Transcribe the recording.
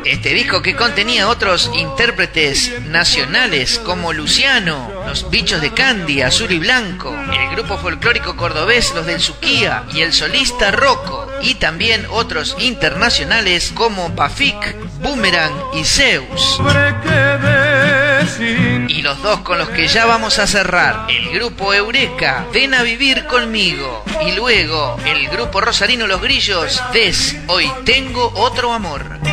Este disco, que contenía otros intérpretes nacionales como Luciano, Los Bichos de Candy, Azul y Blanco, el grupo folclórico cordobés Los del Suquía y el solista Rocco, y también otros internacionales como Bafik, Boomerang y Zeus. Y los dos con los que ya vamos a cerrar, el grupo Eureka, Ven a vivir conmigo, y luego el grupo rosarino Los Grillos, Ves, hoy tengo otro amor.